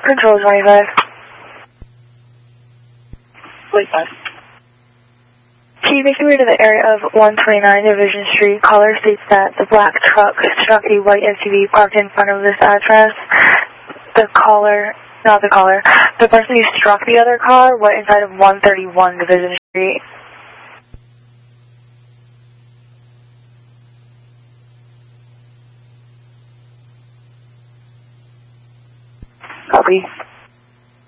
Control 25. 45. Can you make your way to the area of 129 Division Street? Caller states that the black truck struck a white SUV parked in front of this address. The person who struck the other car went inside of 131 Division Street. Copy.